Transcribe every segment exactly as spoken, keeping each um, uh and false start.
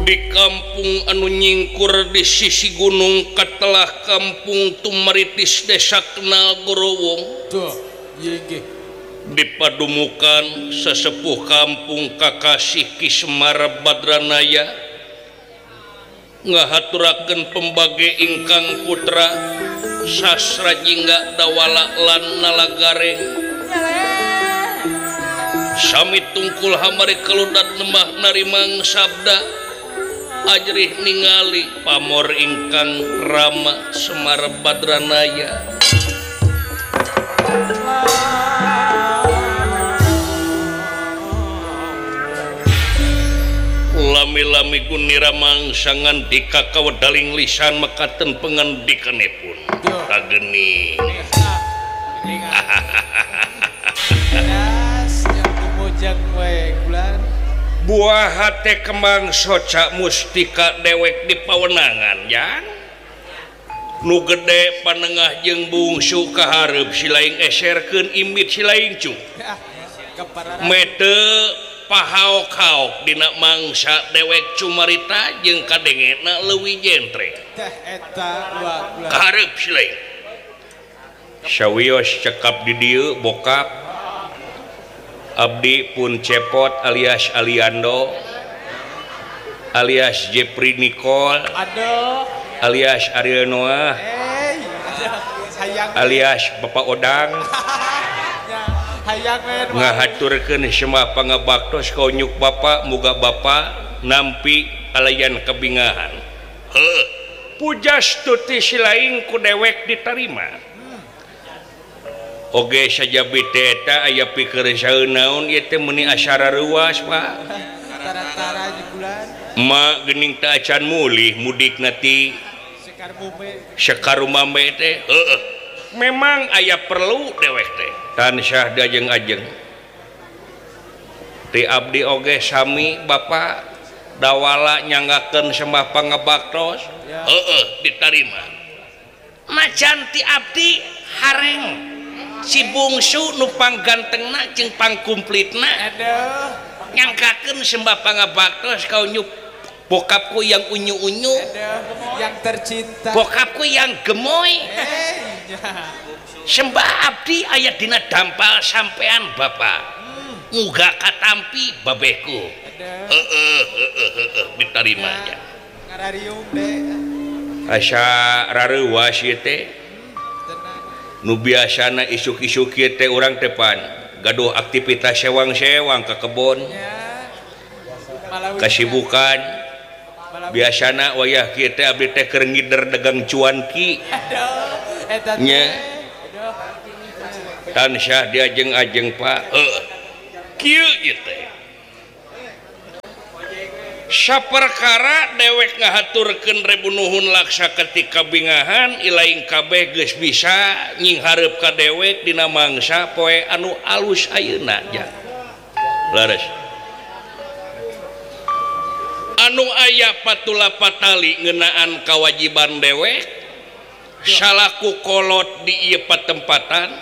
di kampung anu nyingkur di sisi gunung katelah kampung Tumaritis Desa Kenal Gorowong dipadumukan sesepuh kampung Kakasih Ki Semar Badranaya ngahaturaken pembage ingkang putra sastra jingga dawala lan nalagareng sami tungkul hamari keludat nemah narimang sabda ajrih ningali pamor ingkang Rama Semar Badranaya lami-lami gunira mangsangan dikakawedaling lisan mekaten pengandikanipun tageni buah hati kembang soca mustika dewek di pawenangan ya nu gede panengah jeung bungsu kahareup silaing eserkeun imit silaing cu mete pahaok-haok dina mangsa dewek cumarita jeung kadengena leuwih jentre kahareup silaing sawios cekap di dieu bokap abdi pun cepot alias Aliando alias Jepri Nicole alias Ariel Noah alias Bapak Odang ngahaturkeun semua pangabaktos konyuk Bapak muga Bapak nampi alayan kebingahan heuh pujas tuti silaing ku dewek ditarima oge saja biteta aya pikeun saeun naon ieu teh meuni acara ruas Pak tara-tara bulan ma geuning teh acan mulih mudikna ti Sekar Mambe teh heuh memang aya perlu dewek teh tansah dajeng ajeng ti abdi oge sami Bapak dawala nyanggakeun sembah pangebaktos heuh ditarima macan ti abdi hareng si bungsu nu panggantengna jeung pangkumplitna aduh nyangkakeun sembah pangabaktos kau nyuk bokapku yang unyu-unyu aduh yang tercinta bokapku yang gemoy hey, ya. Sembah abdi aya dina dampal sampean Bapak hmm. muga katampi babeku heeh heeh heeh ditarima nya ngarariung deh asa rareuwas ieu teh nu biasana isuk-isuk kieu teh urang teh pan gaduh aktivitas sewang-sewang ka kebon kasibukan biasana wayah kieu teh abdi teh keur ngider dagang cuanki nya tansah diajeng-ajeng Pak heuh kieu ieu teh saperkara dewek ngahaturkeun rebu nuhun laksa ketika bingahan ilaing kabeh geus bisa nyinghareup ka dewek dina mangsa poe anu alus ayeuna ja laras anu aya patula patali ngeunaan kawajiban dewek salaku kolot di ieu patempatan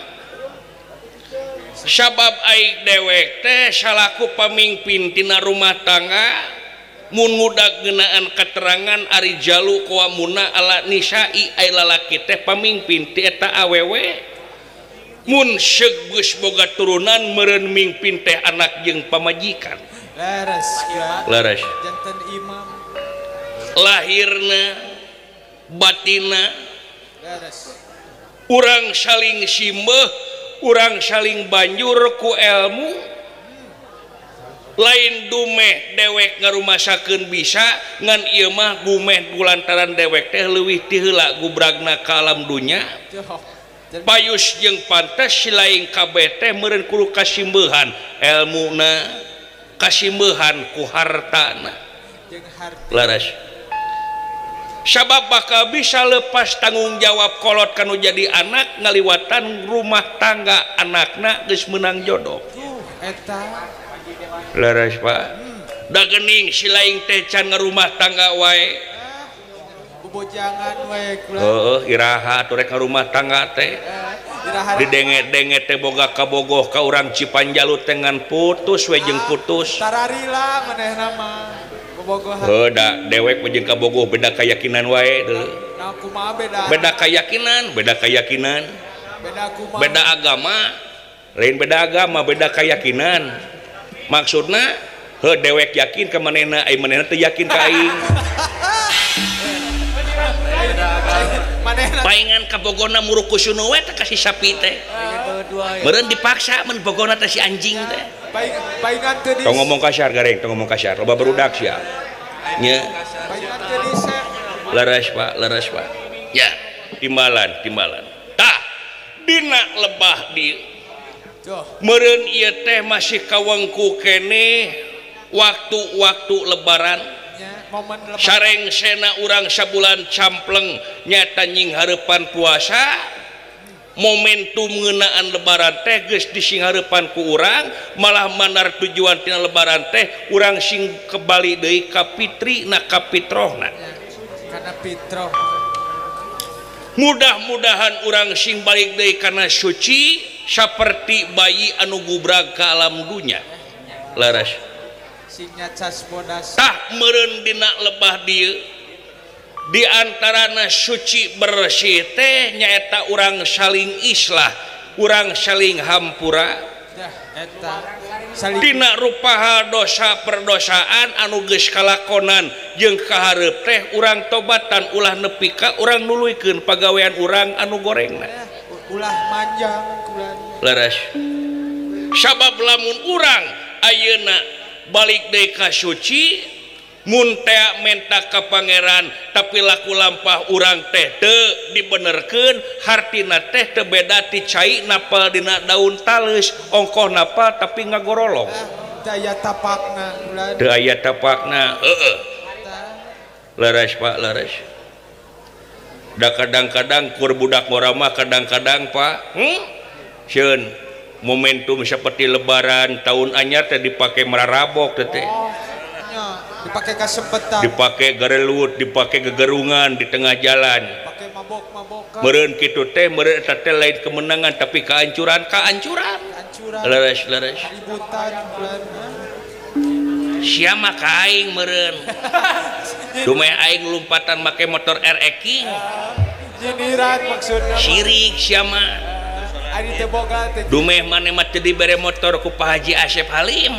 sabab aing dewek teh salaku pamimpin tina rumah tangga mun ngudag ngeunaan keterangan ari jalu qawamuna ala nisa'i ai lalaki teh pamimpin ti eta awewe mun seug geus boga turunan meureun mimpin teh anak jeung pamajikan laras ya laras janten imam lahirna batina laras urang saling simbeuh urang saling banjur ku ilmu lain dumeh dewek ngarumasakeun bisa ngan ieu mah gumeh kulantaran dewek teh leuwih ti heula gubragna ka alam dunya payus jeung pantes silaing kabeh teh meureun kudu kasimbeuhan elmuna kasimbeuhan ku hartana laras sabab bakal bisa lepas tanggung jawab kolot kanu jadi anak ngaliwatan rumah tangga anakna geus meunang jodoh eta laras Pak da geuning silaing teh can ngarumah tangga wae bobojangan wae heuh iraha atuh rek ngarumah tangga teh didenge-denge teh boga kabogoh ka urang Cipanjalut teh ngan putus we jeung putus tararila manehna mah Heda dewek jeung kabogoh beda keyakinan wae deuleu. Nah, kumaha beda? Beda keyakinan, beda keyakinan. Beda kumaha? Beda agama. Lain beda agama, beda keyakinan. Maksudna he dewek yakin ka manehna, ai manehna teu yakin ka aing. Paingan kabogona muruk kusuna we teh kasih sapi teh. Meureun dipaksa mun bogona teh si anjing teh. Paingan teu di. Tong ngomong kasar gareng, tong ngomong kasar. Loba barudak sia. Nya. Paingan teu di se. Leres Pak, leres Pak. Ya, timbalan, timbalan. Tah dina lebah di meureun ieu teh masih kawengku keneh waktu-waktu lebaran. Sareng sena urang sabulan campleng nyata nying hareupan puasa momentum ngeunaan lebaran teh geus disinghareupan ku urang malah mandar tujuan tina lebaran teh urang sing kebali deui ka fitri na ka fitrohna kana fitroh mudah-mudahan urang sing balik deui kana suci saperti bayi anu gubrag ka alam dunya laras tah meureun dina lebah dieu di antarana suci bersih teh nyaeta urang saling islah urang saling hampura tina rupaha dosa perdosaan anu geus kalakonan jeung kahareup teh urang tobatan ulah nepi ka urang nuluykeun pagawean urang anu gorengna ulah manjang leres sabab lamun urang ayeuna balik deui ka suci mun teh menta ka pangeran tapi laku lampah urang teh teu dibenerkeun hartina teh teu beda ti cai napal dina daun taleus ongkoh napal tapi ngagorolong teu aya tapakna teu aya tapakna heeh leres Pak leres da kadang-kadang kur budak morama kadang-kadang Pak hmm? Sieun momentum seperti lebaran tahun anyar teh dipake merarabok teh oh, ya, dipake kasempetan dipake garelut dipake gegerungan di tengah jalan dipake mabok-mabokan meureun kitu teh meureun eta teh lain kemenangan tapi kehancuran kehancuran hancuran leres leres ributan bulan sia mah ka aing meureun dumeh aing lompatan make motor R X King jiniran maksudna sirik sia mah ari teu boga teh dumeh maneh mah teu dibere motor ku Pak Haji Asep Halim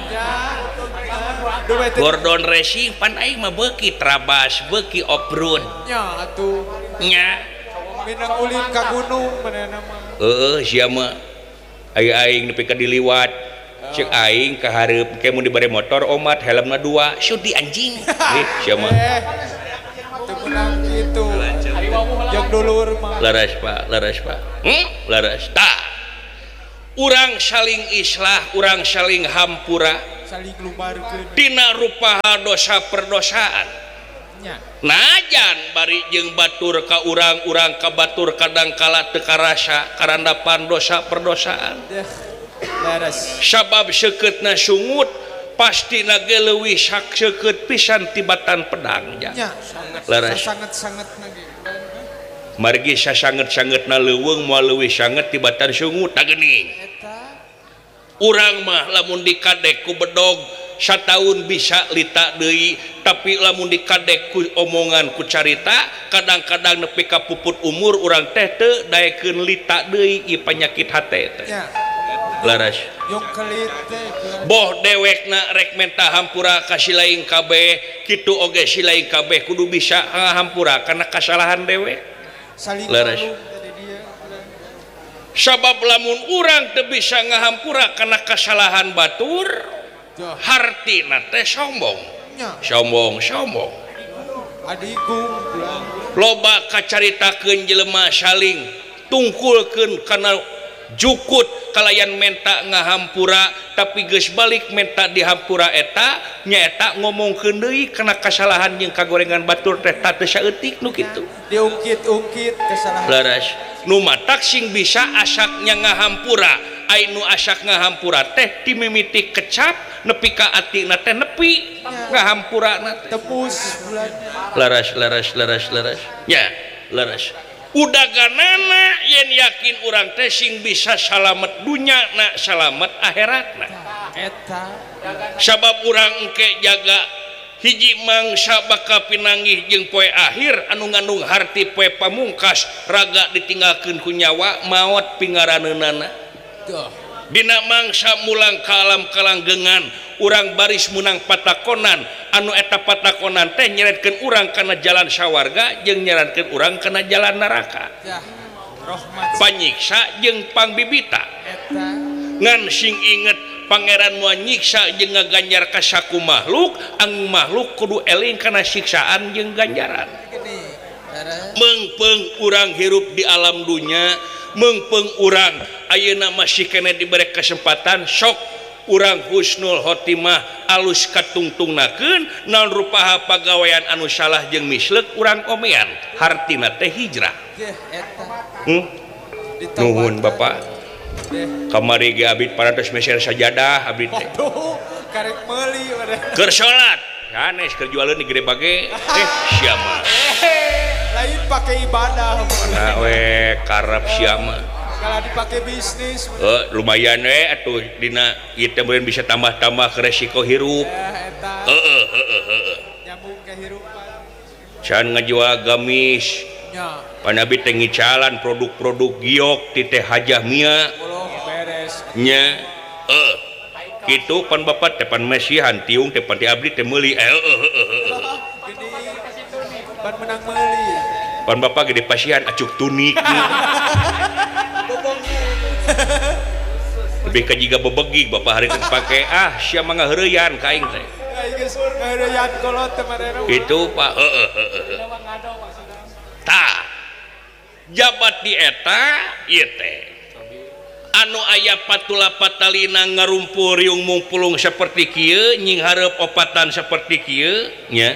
ya Gordon Racing pan aing mah beuki Trabas beuki off-road nya atuh nya minang ulin ka gunung manehna mah heeh sia mah aing nepi ka diliwat cek aing ka hareup ke mun dibere motor omat helmna dua sudi anjing eh sia mah teu menang kitu yang dulur mah laras Pak laras Pak hmm? laras tah urang saling islah urang saling hampura saling lumarkeun tina rupaha dosa perdosaan nya najan bari jeung batur ka urang-urang ka batur kadangkala teu karasa karandapan dosa perdosaan laras sabab seukeutna sungut pastina ge leuwih sak seukeut pisan tibatan pedang ja nya laras sangat-sangat nage margi sasanget-sangetna leuweung moal leuwih sanget tibatan sungut tak geuning eta urang mah lamun dikadek ku bedog sataun bisa lita deui tapi lamun dikadek ku omongan ku carita kadang-kadang nepi ka puput umur urang teh teu daekeun lita deui ieu penyakit hate teh nya laras yung kelit teh boh dewekna rek menta hampura ka silaing kabeh kitu oge silaing kabeh kudu bisa ngahampura karena kasalahan dewek saling laras tadi dia sabab lamun urang teu bisa ngahampura karena kasalahan batur hartina teh sombong nya sombong sombong adigung loba kacaritakeun jelema saling tungkulkeun kana jukut kalayan menta ngahampura tapi geus balik menta dihampura eta nyaeta ngomongkeun deui kana kasalahan jeung kagorengan batur teh teu saeutik nu kitu diungkit-ungkit kesalahan laras nu matak sing bisa asaknya ngahampura ai nu asak ngahampura teh timimiti kecap nepi ka atina teh nepi ngahampurana tebus bulan laras laras laras laras ya laras udaganana yen yakin urang teh sing bisa salamet dunya na salamet akhiratna eta sabab urang engke jaga hiji mangsa bakal pinanggih jeung poe akhir anu ngandung harti poe pamungkas raga ditinggalkeun ku nyawa maot pingaraneunana dina mangsa mulang ka alam kalanggengan urang baris munang patakonan anu eta patakonan teh nyeretkeun urang kana jalan sawarga jeung nyeretkeun urang kana jalan neraka panyiksa jeung pangbibita ngan sing inget Pangeran moal nyiksa jeung ngaganjar ka saku makhluk anu makhluk kudu eling kana siksaan jeung ganjaran meungpeung urang hirup di alam dunya meungpeung urang ayeuna masih kene dibere kesempatan sok urang husnul khotimah alus katungtungnakeun naon rupaha pagawean anu salah jeung misleuk urang komean hartina teh hijrah hmm? Nuhun Bapak kamari ge abdi parantos meser sajadah abdi teh karek meuli keur salat sanes keur jualeun di gede bage eh sia mah lain pake ibadah nah we karep sia mah kalau dipake bisnis eh lumayan we atuh dina ieu teh meureun bisa tambah-tambah ke resiko hirup heeh heeh heeh nyambung kehirupan can ngajual gamis nya pan abdi teh ngicalan produk-produk giok ti teh Hajah Mia nya eh kitu pan bapak teh pan mesihan tiung teh pan ti abdi teh meuli eh pan menang meuli pan bapak gede pasihan acuk tunik lebih ka jiga bebegig bapak hari teh pake ah sia mangga heureuyan ka aing teh heureuyan kolot teh marena kitu Pak heeh heeh tah jabat di eta ieu teh anu aya patula patalina ngarumpul riung mumpulung seperti kieu nying hareup opatan seperti kieu nya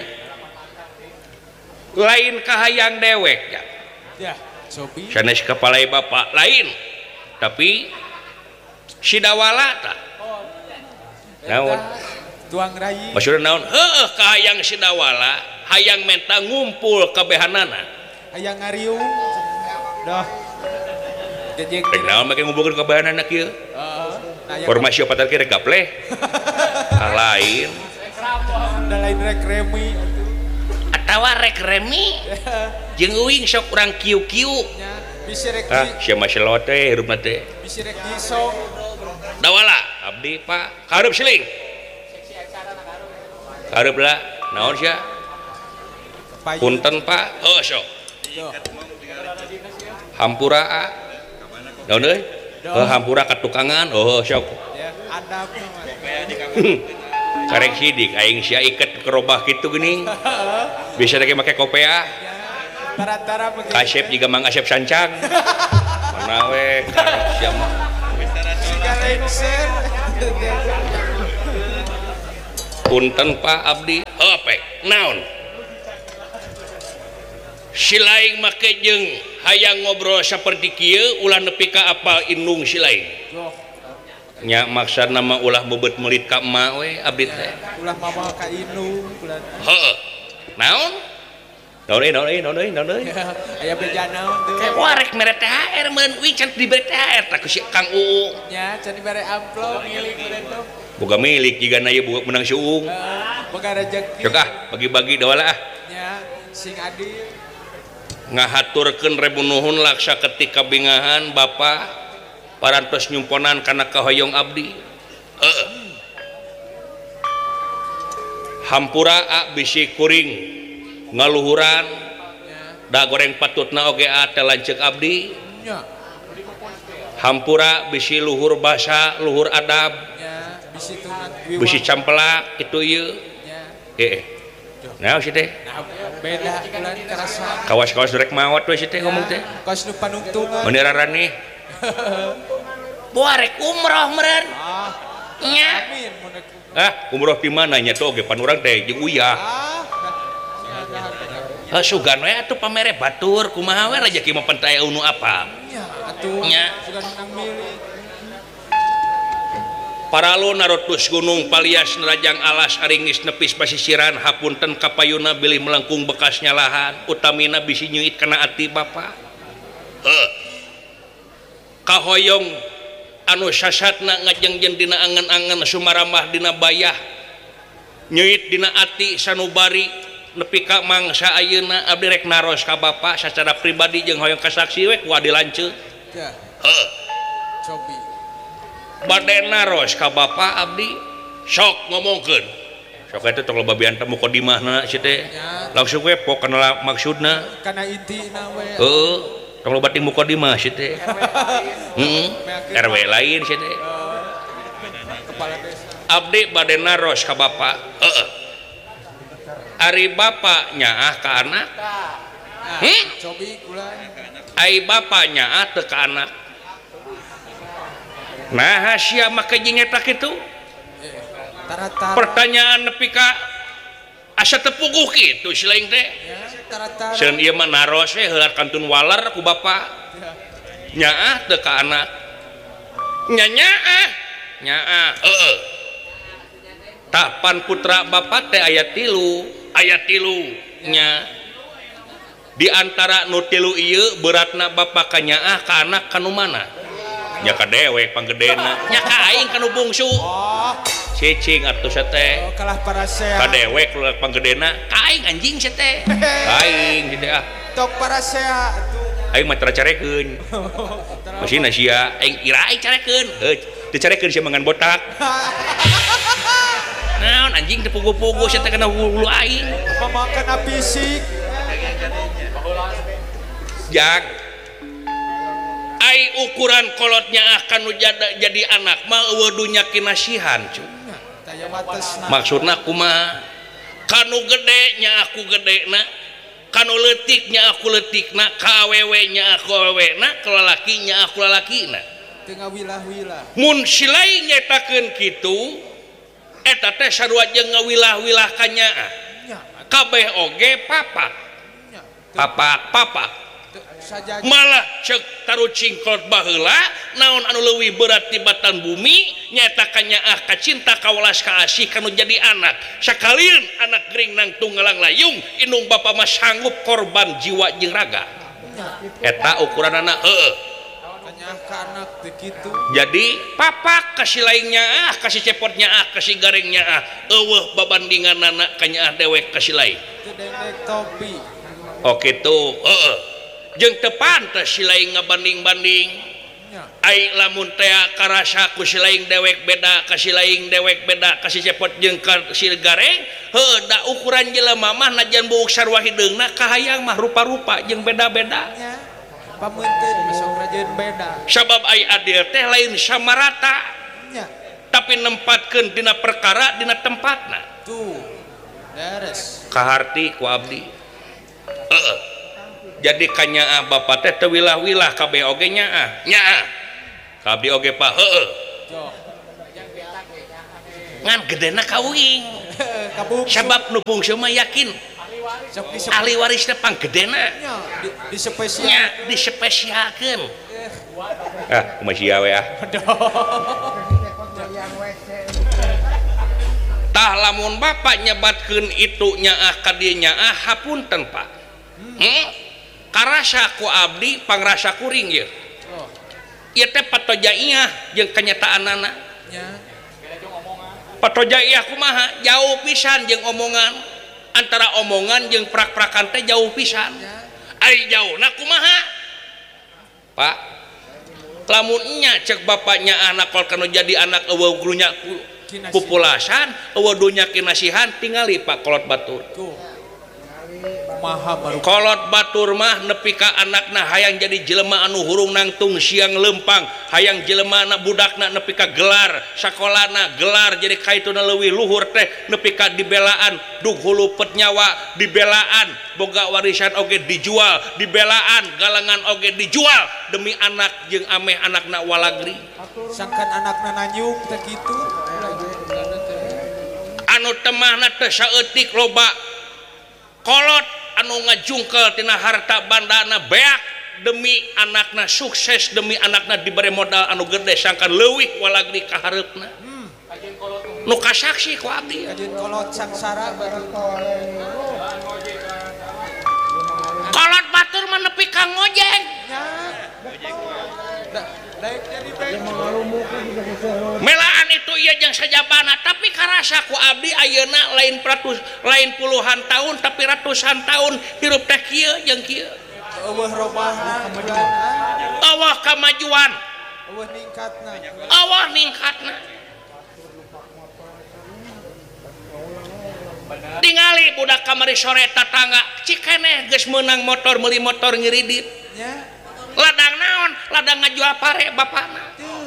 lain kahayang dewek ya ya sobi sanes kapalai bapak lain tapi sidawala tah naon tuang rayi maksudna naon heueuh kahayang sidawala hayang menta ngumpul kabehanana hayang ngariung dah rek naon make ngumpulkeun kabehanana kieu formasi opatan kieu rek gapleh lain da lain rek remi atawa rek remi jeung uing sok urang kiu-kiu bisi rek ah sia mah selot teh hirupna teh bisi rek disong dawala abdi Pak kareup siling kareup lah naon sia punten Pak heuh sok hampura naon euy heuh hampura katukangan oh sok adab karek sidik aing sia iket kerobah kitu geuning bisa teh make kopea tara-tara kasep juga mang asep sancang mana we karek sia mah punten Pak abdi heuh pe naon silaing make jeung hayang ngobrol saperti kieu ulah nepi ka apal indung silaing nya maksudna mah ulah beubeut meulit ka emak we abdi teh ulah mama ka indung ulah heueuh naon naon euy naon euy naon euy naon euy aya beja naon teh wah rek mere T H R meun uing can dibere T H R tah ku si Kang Uu nya can dibere amplop milik urang boga milik jiga na ieu boga menang si Uung boga rezeki sok ah bagi-bagi da wala ah nya sing adil ngahaturkeun rebu nuhun laksa ketika bingahan Bapak parantos nyumponan kana kahoyong abdi heeh hampura a bisi kuring ngaluhuran da goreng patutna oge a teh lanceuk abdi nya hampura bisi luhur basa luhur adab nya bisi tunat bisi campelak kitu ieu nya heeh naon sih teh nah beda ulah kerasa kawas-kawas rek maot we sih teh ngomong teh kaos nu panungtungan beneran nih buarek umroh meureun ah nya amin mun ah umroh di mana nya tuh oge pan urang teh jeung uyah ah sugan we atuh pamere batur kumaha we rejeki mah pan teh unu apa nya atuh nya sugan menang milih Paralo narotus gunung palias nerajang alas aringis nepis pasisiran hapunten kapayuna bilih melengkung bekasnya lahan utamina bisi nyuit kana ati Bapa heuh kahoyong anu sasatna ngajengjeun dina angan-angan sumaramah dina bayah nyeuit dina ati sanubari nepi ka mangsa ayeuna abdi rek naros ka Bapa secara pribadi jeung hoyong kasaksi we ku adi lanceuk. Ya. Heuh. Cobi. Bade naros ka Bapa abdi sok ngomongkeun. Sok eta tong loba bianta mukodimahna sia teh. Ya. Langsung we pok kana maksudna. Kana intina we. Heuh. Tong loba ting mukodimah sia teh. Heeh. R W lain sia teh. Kepala desa. Abdi bade naros ka Bapa. Heeh. Ari Bapa nyaah ka anak. Nah, Hmm? cobi kula. Ai Bapa nyaah teu ka anak. Nah, sia make jeung eta kitu. Eh, tara-tara. Pertanyaan nepi ka asa teu puguh kitu silaing teh. Ya, tara-tara. Seun ieu mah naros we heular kantun waler ku Bapa. Ya. Nyaah teu ka anak. Nya nyaah. Nyaah. Heeh. Tapan putra Bapa teh aya tilu, aya tilu nya. Di antara nu tilu ieu beratna Bapa ka nyaah ka anak kanu mana? Nya ka dewek panggedena. Nya ka aing kanu bungsu. Oh, Cicing atuh sia teh. oh kalah para sea. Ka dewek lu panggedena. Ka aing anjing sia teh. Aing gitu ah. Tok para sea atuh. Aing mah tara carekeun. Masina sia aing ira aing carekeun. Heuh, teu carekeun sia mangan botak. Naon anjing teu pugu-pugu sia teh kana hulu aing. Pemakan fisik. Jak ai ukuran kolotnya akan jadi anak mah eueuh dunya kinasihan cu. Taya batasna. Maksudna kumaha? Kanu gede nya aku gedena, kanu leutik nya aku leutikna, ka awewe nya aku awewena, ka lalaki nya aku lalakina. Teu ngawilah-wilah. Mun silaing nyetakeun kitu eta teh sarua jeung ngawilah-wilah ka nyaah. Nya, Kabeh oge papak. nya. Papak, papak. Saja Malah cek tarucing kolot baheula naon anu leuwih berat tibatan bumi nyaeta ka nyaah ka cinta kawelas ka asih kanu jadi anak sakalian anak gering nang tunggalang layung indung Bapa mah sanggup korban jiwa jeung raga eta ukuran anak heueuh. tanya ka anak teu kitu. Jadi papak kasih lain nyaah kasih cepot nyaah kasih garing nyaah eueuh babandingan anak ka nyaah dewek kasih lain. Teu dendek topi. Oke tuh heueuh. Jeung teu pantes si lain ngabanding-banding. Nya. Ai lamun teh karasa ku si lain dewek beda ka si lain dewek beda ka si cepot jeung ka si gareng heuh da ukuran jelema mah najan buuk sarua hideungna kahayang mah rupa-rupa jeung beda-beda. Nya. Pamunteun masuk rajeun beda. Sabab ai adil teh lain samarata Nya. tapi nempatkeun dina perkara dina tempatna. Tuh. Beres. Kaharti ku abdi. Heeh. Jadi ka nyaah Bapa teh teu wilah-wilah kabeh oge nyaah. Nyaah. Ka abdi oge pa heueuh. Jo. Ngan gedena kawing. Kabung. Sabab nu bungsu mah yakin Sok di ahli warisna panggedena. Nya. Di, di spesial. Nya disepesialkeun. Ah, kumaha sia we ah. Tah lamun Bapa nyebatkeun itu nyaah ka dieu nyaah hapunten Pak. Hmm? Karasa ku abdi pangrasa kuring ye. Oh. Ieu teh patojaiyah jeung kenyataanana. Nya. Patojaiyah kumaha? Jauh pisan jeung omongan. Antara omongan jeung prak-prakan teh jauh pisan. Nya. Ari jauhna kumaha? Pak, lamun nya cek bapaknya anak kol kanu jadi anak eueuh grunya populasan, eueuh dunya kinasihan tingali Pak kolot batur. Tuh. Maha baru. Kolot batur mah nepi ka anakna hayang jadi jelema anu hurung nangtung siang lempang, hayang jelema na budakna nepi ka gelar sakolana gelar jadi kaituna leuwih luhur teh nepi ka dibelaan dug hulu pet nyawa dibelaan boga warisan oge dijual dibelaan galangan oge dijual demi anak jeung ameh anakna walagri. Sangkan anakna nanyung teh kitu. Anu temahna teh saeutik loba kolot anu ngajungkel tina harta bandana beak demi anakna sukses demi anakna diberi modal anu gede sangkan leuwih walagri ka hareupna. Hmm. Nu kasaksi ku abdi. Kajeun kolot sangsara baru. Kolot batur mah nepi ka ngojek. Nya. Da, Daek jadi bencong. melaan itu iya jeung sajabana tapi karasa ku abdi ayeuna lain ratus lain puluhan tahun tapi ratusan tahun hirup teh kieu jeung kieu Eueuh robahna. Allah kamajuan Eueuh ningkatna. Allah ningkatna tingali budak kamari sore tatangga cikeneh geus meunang motor meuli motor ngiridit Nya. ladang naon ladang ngajual pare bapana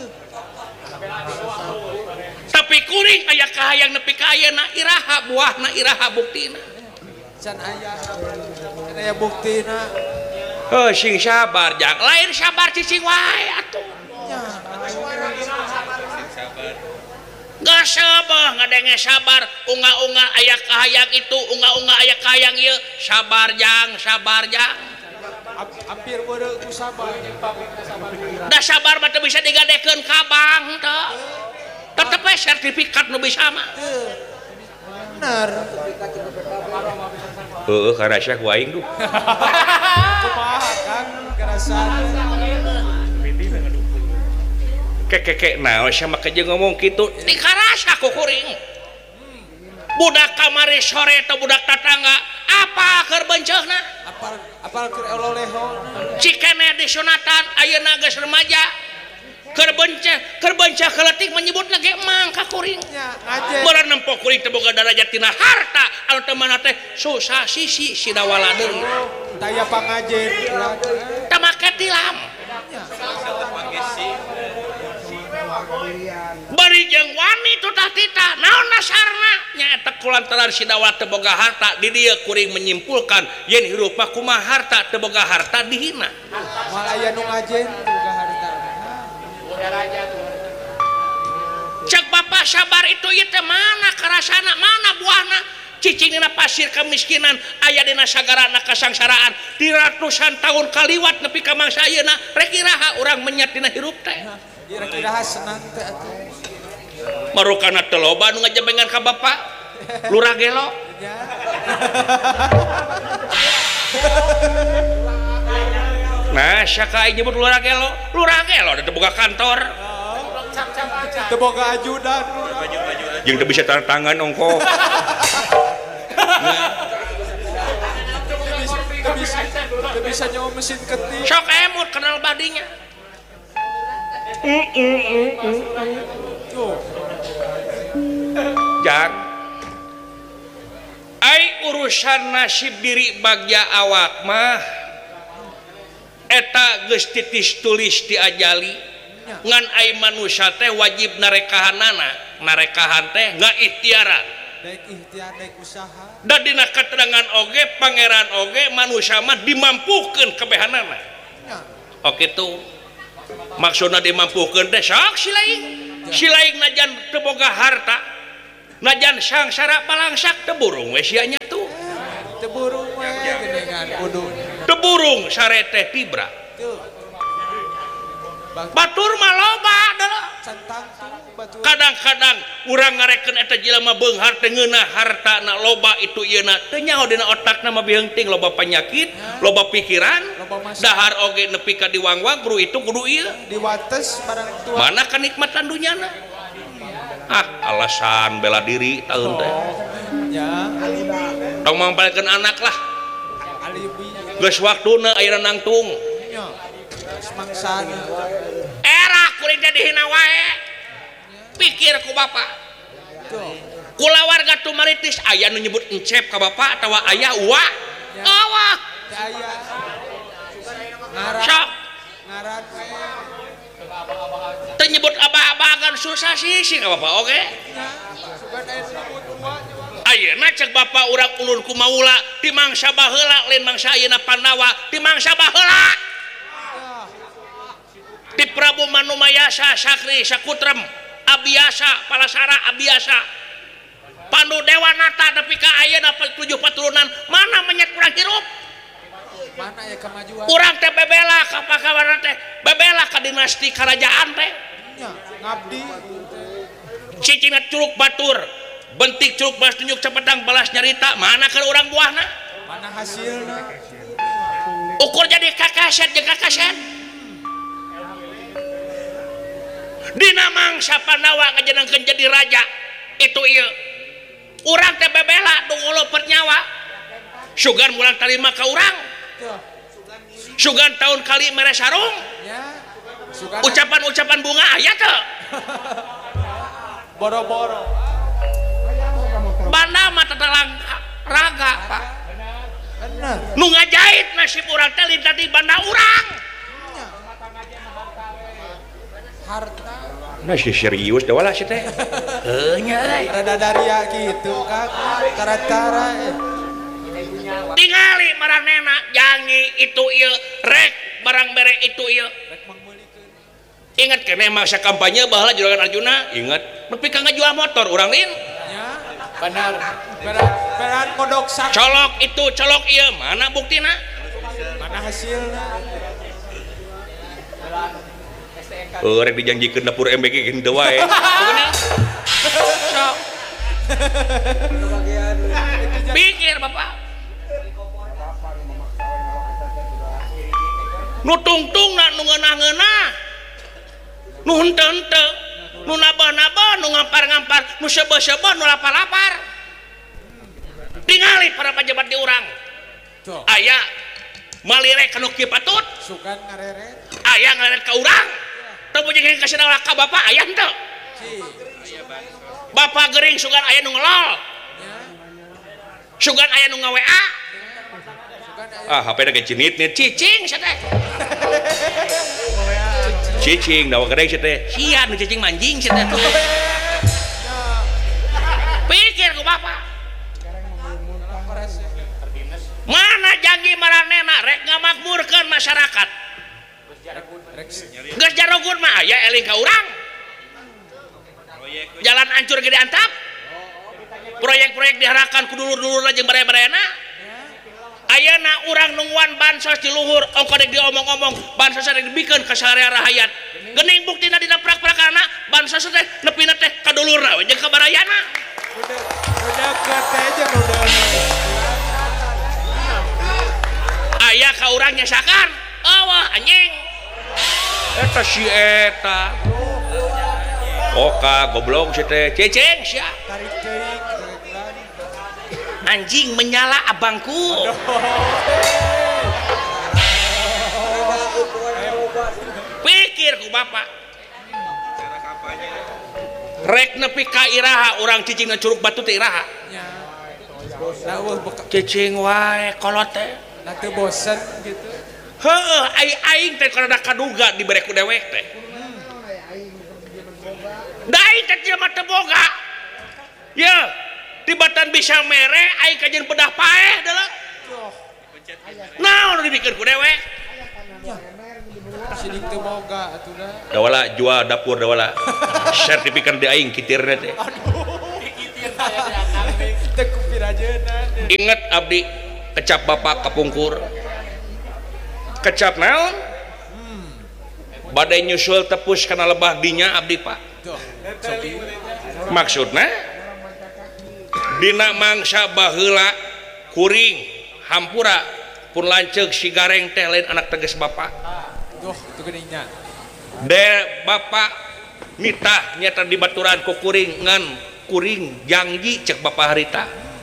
tapi kuring aya kahayang nepi ka ayeuna iraha buahna iraha buktina Can aya. Can aya buktina. heuh sing sabar jak lain sabar cicing wae atuh Nya. gak sabar ngadenge sabar unga-unga aya kahayang itu unga-unga aya kahayang ieu sabar jang sabar jang Hampir beureuh ku sabar. da sabar mah teu bisa digadekeun ka bank teh tetep we sertifikat nu bisa mah Bener. heueuh karasa ku aing duh Kumaha Kang kerasaan. kekeke naon sama keje ngomong kitu di karasa ku kuring budak kamari sore atau budak tetangga apa keur bencehna Apal apal keur ololeho. cikene di sunatan ayeuna geus remaja keur benceh keur benceh keuletik menyebutna ge mangka kuring Nya ngajen. meureun nempo kuring teu boga darajat tina harta anu teu mana teh susah sisi sida waladeun Daya pangajen. teu make tilam bari jeung wani tutah tita naon dasarna nyaeta kulantaran si dawat teu boga harta di dieu kuring menyimpulkan yen hirup mah kumaha harta teu boga harta dihina Mal aya nu ngajen boga harta. cek bapak sabar itu ieu teh mana karasana mana buahna cicing dina pasir kemiskinan aya dina sagarana kasangsaraan di ratusan tahun kaliwat nepi ka mangsa ayeuna rek iraha urang menyat dina hirup teh Kira-kira senang teh atuh. marukana teu loba nu ngajebengan ka bapak lurah gelo Nya. nah saka aing nyebut lurah gelo lurah gelo da teu boga kantor Teu boga ajudan. jeung teu bisa tanda tangan ongko Teu bisa teu bisa nyawa mesin ketik. sok emut kenal badinya Tuh. jak ai urusan nasib diri bagja awak mah eta geus titis tulis diajali ngan ai manusia teh wajib narekahanana narekahan teh ngaikhtiaran Daek ikhtiar daek usaha. da dina katerangan oge pangeran oge manusia mah dimampukeun kabehanana Nya. oke tuh maksudna dimampukeun teh sok si laing si laing najan teu boga harta najan sangsara palangsak teu burung we sia nya tuh Teu burung we geningan udun. teu burung sare teh tibra Tuh. Bang batur mah loba adalah santang tuh batu. kadang-kadang urang ngarekeun eta jelema beunghar teh ngeunah hartana loba itu ieuna teu nyaho dina otakna mah beunting loba penyakit loba pikiran Loba masalah. dahar oge nepi ka diwang-wang guru itu kudu ieu Diwates barang tua. mana kenikmatan dunyana ah alasan bela diri taun teh Ya. tong mampalkeun anak lah Alibi. geus waktuna ayeuna nangtung Nya. Semangsana. era kuring teh dihina wae pikir ku bapak Tuh. kula warga tumaritis aya nu nyebut encep ka bapak atawa aya uwa Ya. awah Teu aya. Ngaran. sok Ngaran we. teu nyebut abah-abagan susah sih sih ka bapak oke Nya. Sugan aya nu nyebut tua. ayeuna cek bapak urang ulun ku maula di mangsa baheula lain mangsa ayeuna Pandawa di mangsa baheula di Prabu Manumayasa Sakri Sakutrem Abiyasa Palasara Abiyasa Pandu Dewanata nepi ka ayeuna tujuh paturunan mana menyet kurang hirup Mana ya kemajuan? urang teh bebela ka pakawarna teh bebela ka dinasti kerajaan teh Nya. Ngabdi. cicingna curug batur bentik curug balas tunjuk cepetang balas nyarita mana keur urang buahna Mana hasilna? ukur jadi kakaset jeung kakaset dina mangsa Pandawa ngajenengkeun jadi raja itu ieu urang teh bebela dungul pernyawa sugan mulang tarima ka urang sugan tahun kali mere sarung ucapan-ucapan bunga aya teu boro-boro Banda mah tatalang raga Pak bener nu ngajait nasib urang teh lintah di banda urang harta nah si serius dah wala si teh heuh nya rada daria gitu Kak cara-cara tingali maranena jangi itu ieu rek barang bere itu ieu ingat kene masa kampanye baheula juragan Arjuna ingat nepi ka ngajual motor urang lain ya benar beran beran kodok sak colok itu colok ieu mana buktina mana hasilnya oh rek dijanjikeun dapur M B K kitu wae pokona sok pikir Bapak nu tungtungna nu ngeunah-ngeunah nu henteu-henteu nu nabah-nabah nu ngampar-ngampar nu sebe-sebe nu lapar-lapar tingali para pejabat di urang aya malirek kanu kieu patut sugan ngareret aya ngareret ka urang teu bujing ka sadawala ka bapak aya henteu bapak gering sugan aya nu ngelol sugan aya nu nga-W A ah H P na gecinit nih cicing sateh cicing dawa gede sateh sia nu cicing manjing sateh pikir ku bapak mana janji maranena rek ngamakmurkeun masyarakat geus jarogun mah aya eling ka urang jalan hancur gede antap proyek-proyek diharakan ku dulur-dulur jeung bare-barena ayana urang nungguan bansos di luhur ongko dek diomong-omong bansos dek dibikeun ka sarea rahayat geuning buktina dina prak-prakana bansos teh nepina teh ka dulurna we jeung ka barayana udah udah kete aja udah aya ka urang nyasakan eueuh anjing eta si eta oka goblok si teh ceceng sia tarik teuing anjing menyala abangku pikir ku bapak rek nepi ka iraha urang cicing na curug batu teh iraha cicing wae kolot teh nah teu bosen gitu heueuh aing teh kada kaduga dibere ku dewek teh da aing teh jelema teu boga ye tibatan bisa mere aing kajian bedah paeh deuleuh naon dipikir ku dewek sidik teu boga atuh da dawala jual dapur dawala sertifikat di aing kitirna teh teu kupirajeuna inget abdi kecap bapak kapungkur kecap naon badai nyusul tepus kana lebah dinya abdi pak maksudna dina mangsa baheula kuring hampura pun lanceuk si gareng teh lain anak teges bapak duh teu geuning nya de bapak nitah nyata dibaturan ku kuring ngan kuring janji cek bapak harita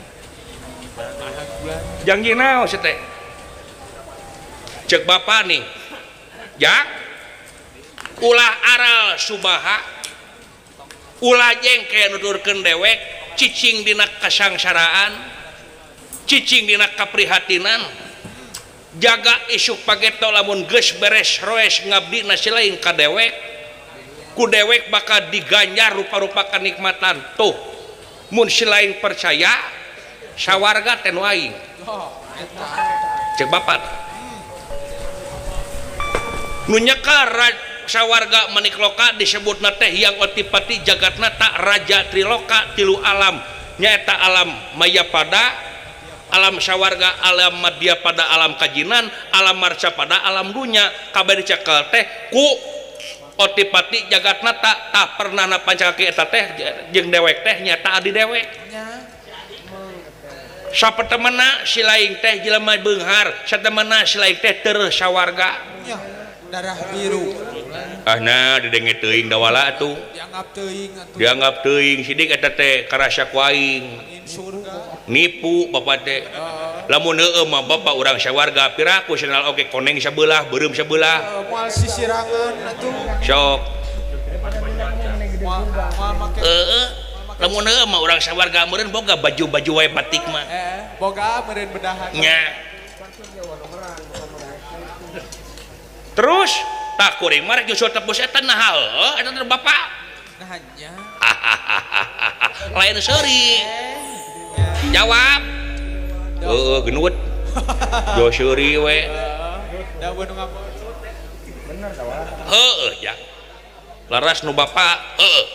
janji naon si teh cek bapak nih jak ulah aral subaha ulah jengke nuturkeun dewek cicing dina kasangsaraan cicing dina kaprihatinan jaga isuk pageto lamun geus beres roes ngabdi na si lain ka dewek ku dewek bakal diganjar rupa-rupa kenikmatan tuh mun si lain percaya sawarga ten waing cek bapak nu nyekar sawarga manikloka disebutna teh yang otipati jagatna tak raja triloka tilu alam nyaeta alam maya pada alam sawarga alam madya pada alam kajinan alam marca pada alam dunya kabeh dicekel teh ku otipati jagatna tak tak pernah na pancakaki eta teh jeung dewek teh nyata adi dewek sapetemena si lain teh jelema beunghar satemena si lain teh teu sawarga darah biru. ah nah didenge teuing dawala atuh Dianggap teuing atuh. dianggap teuing sidik eta teh karasa ku aing Angin surga. nipu bapak teh lamun heueuh mah bapak urang sawarga piraku senal oge koneng sabelah beureum sabelah Eh, Moal sisirangan atuh. sok Moal moal make heueuh lamun heueuh mah urang sawarga meureun boga baju-baju wae batik mah eh boga meureun bedahan. nya terus tak kuring mah rek justru tepus eta nah heueuh eta teh bapak Nah nya. lain seuri jawab heeh genut jo seuri we Da beun ngapa? heeh ya laras nu bapak heeh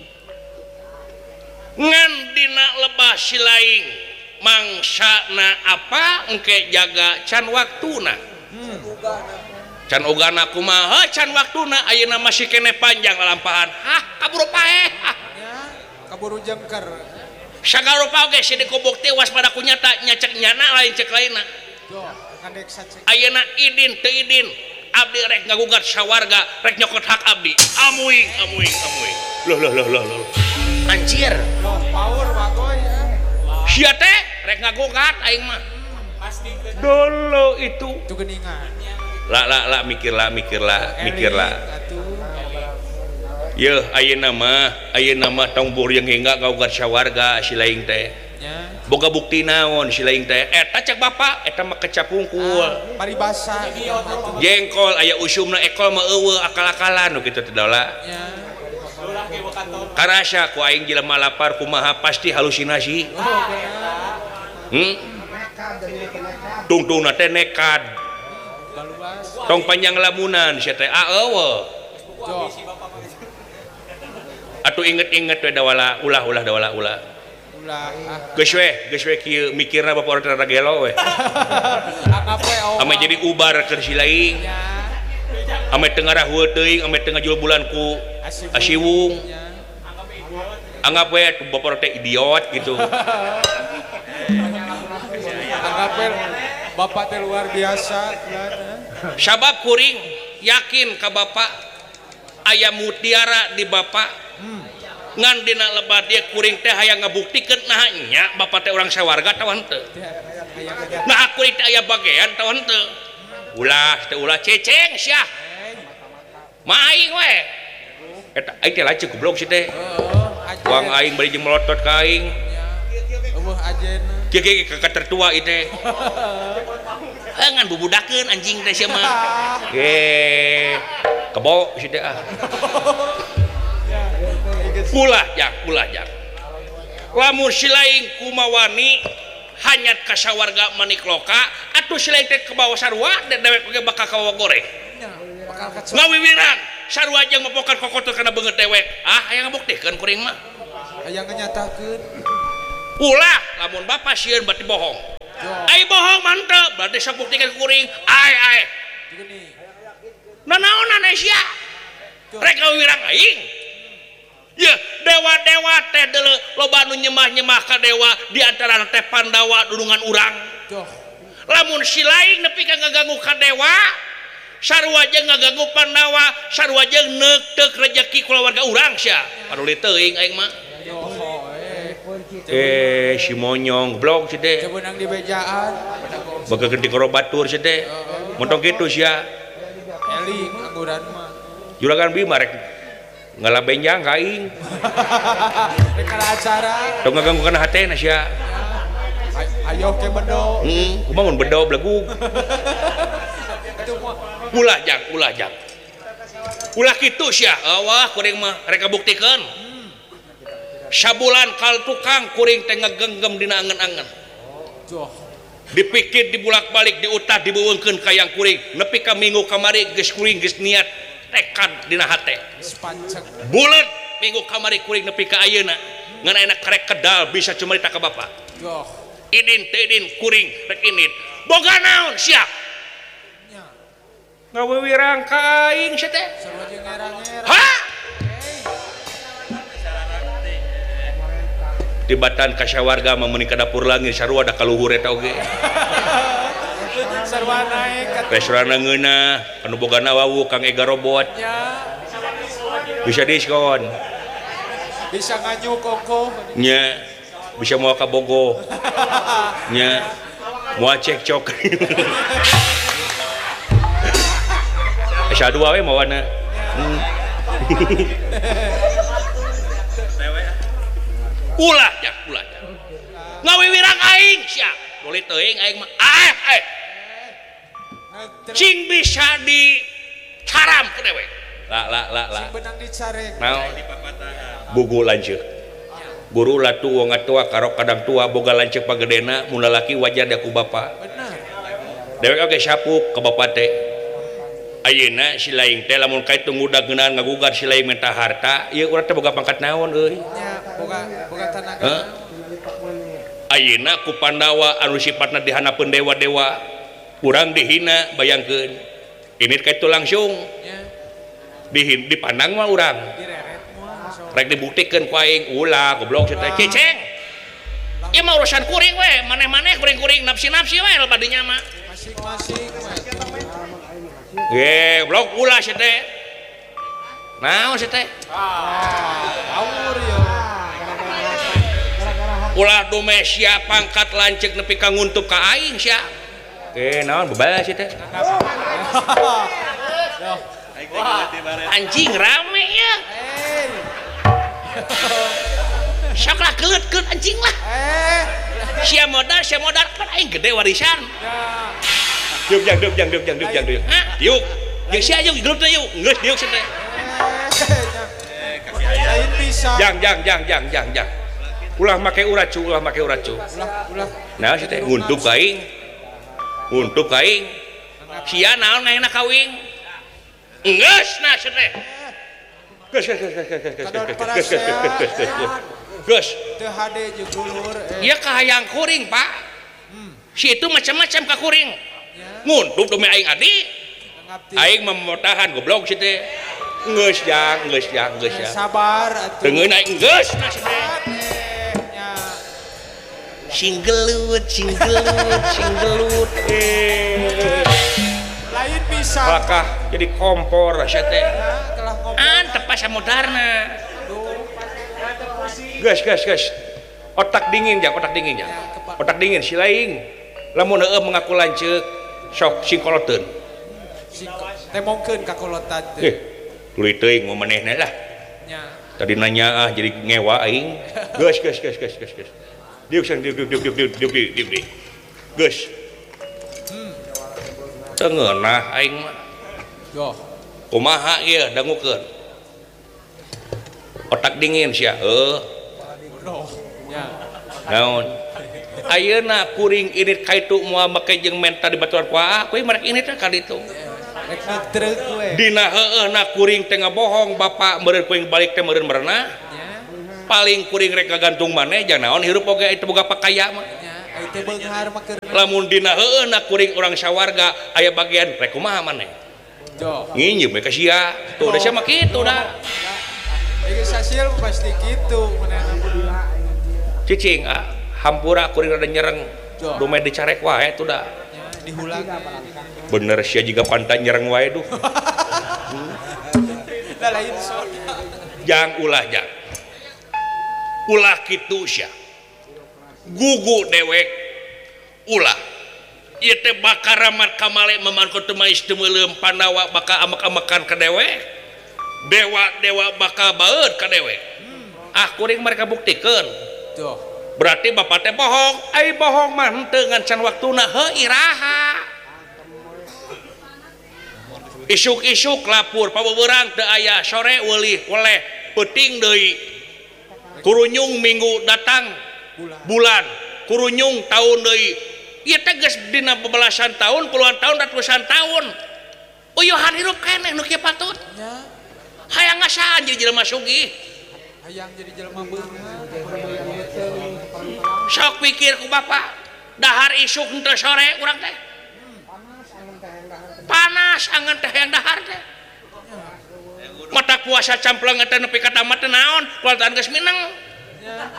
ngan dina lebah silaing mangsana apa engke jaga can waktuna can ogana kumaha can waktuna ayeuna masih kene panjang lampahan hah kaburu paeh hah Ya, kaburu jengker. sagala rupa oge si dikubuk teh waspada ku nyata nyacek nyana lain cek lainna Yo, ngadek sacek. ayeuna idin teu idin abdi rek ngagugat sawarga rek nyokot hak abdi amuing amuing amuing loh loh loh loh loh anjir Yo, power bagoy ya. sia teh rek ngagugat aing mah dulu itu Itu geningan. lah lah lah mikir lah mikir lah mikir lah Atuh. yeuh ayeuna mah ayeuna mah tong bur yang hingga ngagugat sawarga si laing teh Ya. boga bukti naon si laing teh eta cek bapak eta mah kecapungkul Paribasa atuh. jengkol aya usumna ekol mah eueuh akal-akalan nu kitu teh daula Ya. karasa ku aing jelema lapar kumaha pasti halusinasi Oh, benar. hmm? tungtungna teh nekad Baluas. tong panjang lamunan sia teh ah eueuh Jo. atuh inget-inget we dawala ulah ulah dawala ulah Ulah ah. geus we geus we kieu mikirna bapak urang rada gelo we Anggap we oh. ame jadi ubar keur si laing Ya. ame teu ngarahueul teuing ame teu ngajul bulan ku asiwung Ya. anggap we tuh bapak urang teh idiot gitu Anggap we bapak teh luar biasa kan. sabab kuring yakin ka bapak aya mutiara di bapak ngan dina lebat dia kuring teh hayang ngabuktikeun nah nya bapak teh urang sawarga tawan teu nah kuring teh aya bagean tawan teu ulah teh ulah ceceng sia maing we eta aing teh laceu goblok si teh Heeh, uang aing bari jeung melotot ka aing eueuh ajeuna. kieu kieu ka tertua ieu teh ngan bubudakeun anjing teh sia mah ge kebo si teh ah ulah jak ulah jak lamun si laing kumawani hanyat ka sawarga manik loka atuh si laing teh ke bawah sarua dan dewek oge bakal kawa goreng Bakal kecil. ngawiwirang sarua jeung mepokan kokotur kana beungeut dewek ah aya ngabuktikeun kuring mah Aya nganyatakeun. ulah lamun bapak sieun berarti bohong ai bohong mantep berarti sabuktikeun kuring ai ai Gini. nanaonan ai sia rek ngawiwirang aing ya dewa-dewa teh deuleu loba nu nyemah-nyemah ka dewa di antara teh Pandawa dudungan urang Joh. lamun si laing nepi ka ngaganggu ka dewa sarua jeung ngaganggu Pandawa sarua jeung neuk rezeki kulawarga urang sia paduli teuing aing mah Joh. eh Eh. si monyong blok si teh Cebeunang di bejaan. baga genti korobatur si teh montong kitu sia Eling angguran mah. juragan Bima rek ngalabenjang ka aing Rek kana acara. tong ngaganggu kana hatena sia Ay- Ayo ke bedo. heeh kumaha mun bedo blegug Itu mah ulah jang ulah jang ulah kitu sia awah kuring mah rek kabuktikeun sabulan kal tukang kuring teh ngagenggem dina angen-angen joh. dipikir dibulak-balik diutah dibueungkeun ka yang kuring nepi ka minggu kamari geus kuring geus niat tekad dina hate Sepancek. bulet minggu kamari kuring nepi ka ayeuna ngan enak karek kedal bisa cumarita ka bapak Joh. idin teu idin kuring rek indin boga naon sia Nya. ngawewirang ka aing sia teh Sarua jeung ngerang-ngerang. ha tibatan ka sawarga mah meuni ka dapur langit sarua da kaluhur eta oge sarwa naik atuh. restoran ngeunah anu bogana wawu Kang Ega Robot Ya, bisa diskon bisa nganyu koko. nya bisa mau ka Bogo nya mau cekcok asa dua we mawana hmm. ulah ya ulah ya ngawiwirang aing sia boleh teuing aing mah ah eh cing bisa di caram ke dewe la la la la Sing benang dicarek. naon bugu lanceuk guru latu wong atua karo kadang tua boga lanceuk pagedena mun lalaki wajar da ku bapa Benar. dewek oge sapuk ke bapa teh ayeuna si laing teh lamun kaitu ngudag ngeunaan ngagugat si laing minta harta ieu urang teh boga pangkat naon euy Ya, boga boga tenaga. Heuh? Ayeuna ku Pandawa anu sifatna dihanapeun dewa-dewa urang dihina bayangkeun ini kaitu langsung Ya, dihin dipandang mah urang direret moal so. rek dibuktikeun ku aing ulah goblok cenah ciceng ieu mah urusan kuring we maneh-maneh kuring-kuring nafsi-nafsi we loba dinya mah Masing-masing mah. ge goblok ulah cenah naon cenah Ah, awur ya. ulah domesia pangkat lanceuk nepi ka nguntup ka aing sia ge naon bebas cenah Yo. anjing rame ya Eh. sok lah keut-keut anjing lah Eh. sia modal sia modal kan aing gede warisan Ya. yuk jang yuk jang yuk jang yuk jang yuk hah yuk jeung sia yuk grupna yuk geus yuk cenah Eh. Lain bisa. jang jang jang jang jang jang ulah make uracu ulah make uracu Ulah ulah. nah si teh nguntup ka aing nguntup ka aing sia naon ngaena kawing geus nah si teh geus geus geus geus geus geus Kadon geus para geus geus geus geus geus geus Teu hade jeung gulur. Eh. ieu kahayang kuring pak si itu macam-macam ka kuring Ya. nguntup demi aing adi Ngabdi. aing memotahan goblok si teh geus jang geus jang geus jang Sabar atuh. dengeun aing geus nah si teh Eh, nya. singgelut singgelut singgelut eh Lain bisa. apakah jadi kompor sia teh Ya, telah ngomong. antep pas modarna Duh. gas gas gas otak dingin jang otak dingin jang otak dingin si laing lamun heueuh mengaku lanceuk sok singkoloteun Sing temongkeun ka kolotan teh. eh tuluy teuing mau manehna lah Nya. tadi nanya ah jadi ngewa aing gas gas gas gas gas gas diuk sang diuk diuk diuk diuk diuk diuk diuk diuk gas teu ngeunah aing mah Yo. kumaha ieu dangukeun otak dingin sia heuh No. Nya. naon ayeuna kuring init kaitu moal make jeung menta di baturan kuah kuy merek init ka ditu Rek neutreuk we. dina heueuna kuring teh ngabohong bapa meureun kuring balik teh meureun merenah Nya. paling kuring rek kagantung maneh jangan naon hirup oge itu boga pakaya mah Nya. Ai teh beunghar mah keur. lamun dina heueuna kuring urang sawarga aya bagian rek kumaha maneh Jo. nginjem we ka sia tuh da sia mah kitu dah Iki sasil pasti kitu manehna. cicing ah hampura kuring rada nyereng Jo. domain dicarek wae tuh dah Nya dihulang. bener sia jiga pantai nyereng wae duh Da lain soda. jang ulah jang ulah kitu sia gugu dewek ulah ieu teh bakal ramat kamale mamangkot teu mais teu meuleum Pandawa bakal amek-amekan ka dewek dewa-dewa bakal baeud ka dewek ah kuring mereka buktikeun Jo. berarti bapak teh bohong ai bohong mah henteu ngan can waktuna heuh iraha isuk-isuk lapur pabeurang teu aya sore weulih weleh peuting deui kurunyung minggu datang bulan kurunyung tahun deui ieu teh geus dina bebelasan tahun puluhan tahun ratusan tahun uyuhan hirup keneh nu kieu patut Nya. hayang ngasaan jadi jelema sugih Hayang jadi jelema beunghar. sok pikir ku bapak dahar isuk henteu sore urang teh panas angan teh yang dahar teh mata puasa campleng teh nepi ka tamat teh naon kualitaan geus mineng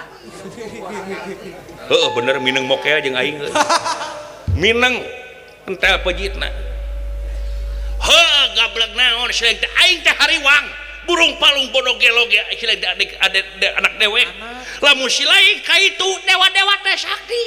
heuh bener mineng mokea jeung aing heuh mineng entel pejitna he gablek naon selain teh aing teh hariwang burung palung bodoh geloge selain teh adik adik anak dewek lamun silai ka itu dewa-dewa teh sakti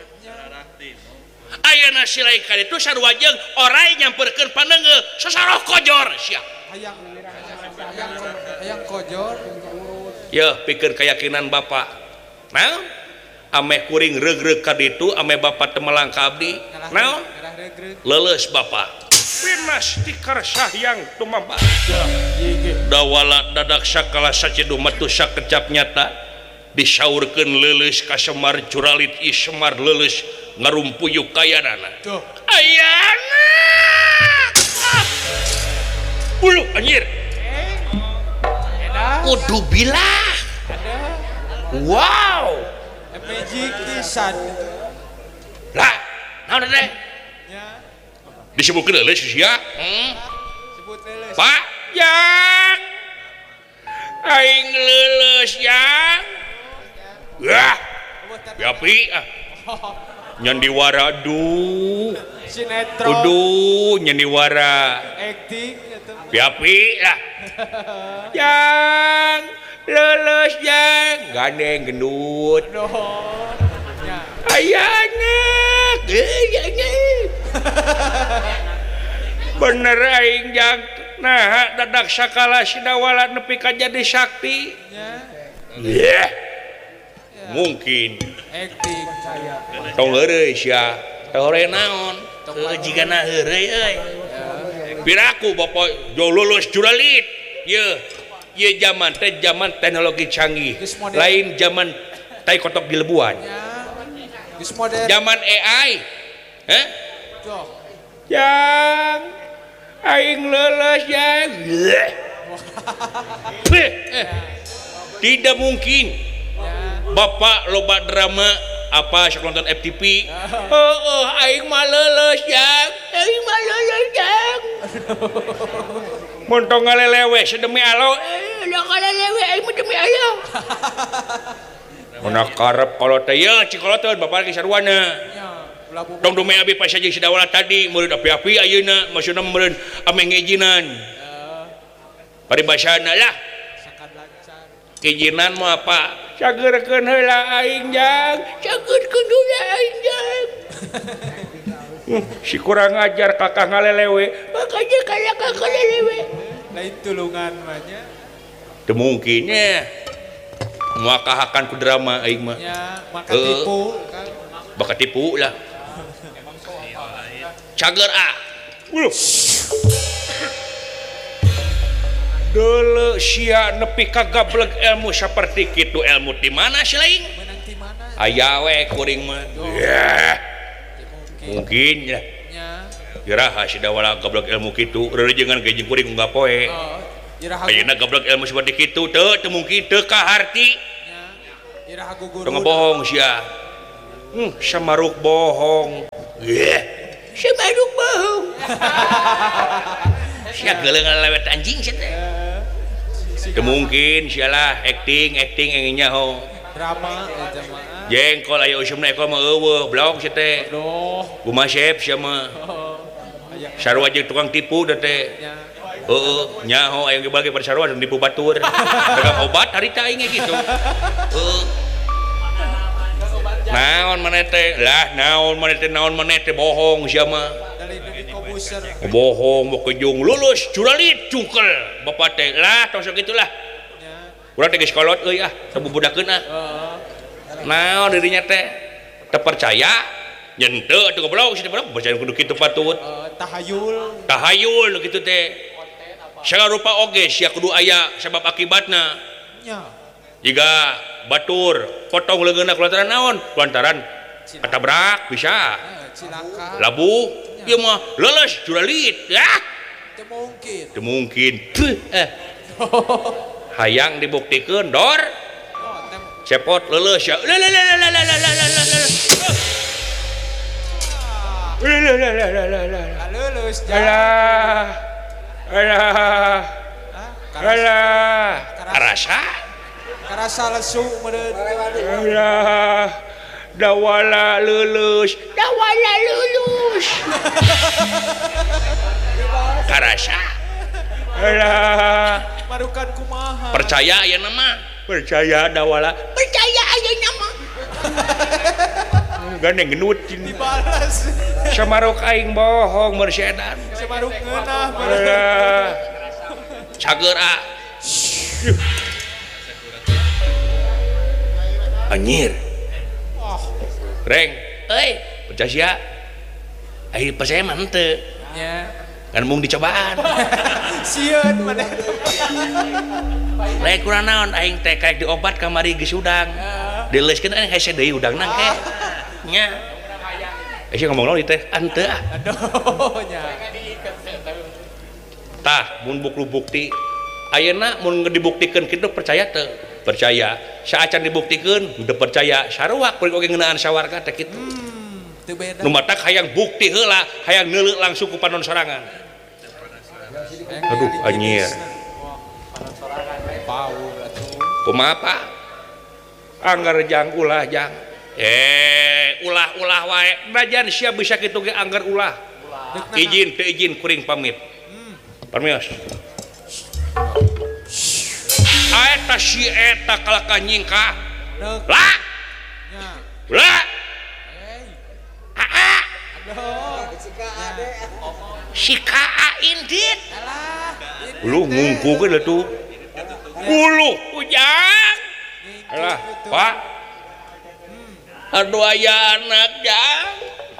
ayeuna silai ka itu sarua jeung orai nyamperkeun panengeul sasaroh kojor sia hayang hayang hayang kojor ya pikeun keyakinan bapak naon ame kuring reug-reug ka ditu ame bapak teu melang ka abdi naon leuleus bapak pinas ti karsahyang tumambah dawala dadak sakala sacedu matu sakecap nyata disaurkeun leuleus ka Semar Curalit i Semar leuleus ngarumpuyuk kayanana ayana bulu anjir kudu bilah wow magic pisan lah naon teh disebutkeun leuleus sia hmm. sebut leuleus Pak yang aing leuleus yang wah biapi ah nyandiwara duh sinetron kudu nyandiwara acting gitu biapi lah yang leuleus yang gandeng gendut doh nya ayana geunya bener aing jang nah dadak sakala sidawala nepi ka jadi sakti nya yeah. Mungkin acting saya tong heureuy sia tore naon teu jigana heureuy euy piraku bapak jo lulus Curalit ye ye zaman teh zaman teknologi canggih lain zaman tai kotok di lebuan geus modern zaman A I heh jok yang aing leuleus yang tidak mungkin bapak loba drama apa sok nonton F T V oh, oh aing mah leuleus yang aing mah leuleus yang mun tong ngalelewe sedemi alo eh da ngalelewe aing mah demi alo mun karep kalau teh ye cikoloteun bapak lagi sarwana dong dume abi pas saja sidawala tadi murid api-api ayeuna maksudna meureun ame ngijinan paribasana lah kijinan mah apa cageurkeun heula aing jang cageurkeun heula aing jang si kurang ajar kakak ngalelewe makanya kayak kakak ngalelewe lain tulungan mah nya teu mungkin nya muakahakan ku drama aing mah nya maka tipu kan bakal tipu lah cager ah dulu sia nepi ka gablek ilmu seperti kitu ilmu di mana sih lain menang di mana aya we kuring mah ya mungkin ya nya iraha sidawala gablek ilmu kitu reureujeungan gejeng kuring unggal poe oh iraha ayeuna gablek ilmu seperti kitu teu teu mungkin teu kaharti nya iraha guguru teu ngebohong sia hmm samaruk bohong yeah. Samaruk bohong sia geuleung lewet anjing sia teh teu mungkin sialah acting acting engin nyaho drama eta mah jengkol aya usumna ekol mah eueuh blog sia teh doh kumaha chef sia mah aya sarua jeung tukang tipu da teh nya heeh nyaho aya ge bagi pada sarua tipu batur dagang obat harita aing gitu heeh naon maneh teh lah naon maneh teh naon maneh teh bohong sia mah dari dari kobuser bohong mau kejung lulus Curalit cungkel bapak teh lah tong sok gitulah nya urang teh geus kolot euy ah teu bubudakeun ah heeh naon dirinya teh teu percaya yen teu atuh goblok sih goblok percaya kudu kitu patut tahayul tahayul kitu teh sagala rupa oge sia kudu aya sebab akibatna nya jiga batur potong leungeunna kulantaran naon kulantaran katabrak bisa cilaka labu ieu mah leuleus Curalit ya teu mungkin teu mungkin Puh, eh hayang dibuktikeun dor oh tem cepot leuleus ya la la la la la la la la la la la la la la la la leuleus alah alah alah karasa karasa lesu meureun alah dawala lulus dawala lulus karasa alah Marukan kumaha. percaya ya nama percaya dawala percaya aja nama gandeng genut Dibalas. samarok aing bohong mersedan Semaruk ngeunah. alah cagera anjir reng euy percaya ai percaya mah henteu Ya. kan mung dicobaan Sieun maneh. lain kurang naon aing teh kayak diobat kamari geus udang dileuskeun aing hese deui udang nang ke nya aya ngomong naon teh henteu ah Aduh nya. tah mun buklu bukti ayeuna mun dibuktikeun kitu percaya teu percaya saacan dibuktikeun teu percaya sarua kuring oge ngeunaan sawarga teh kitu Teu beda. nu matak hayang bukti heula hayang neuleuh langsung ku panon sorangan aduh anjir Paul atuh. kumaha Pak anggar jang ulah jang eh ulah-ulah wae najan sia bisa kitu ge anggar ulah izin teu izin kuring pamit permios eta si eta kalaka nyingka Deuk lah nya. lah Hey. aa Aduh. si kaa indit Alah. lu ngungku ke tuh ulu ujang alah Pak aduh aya anak jang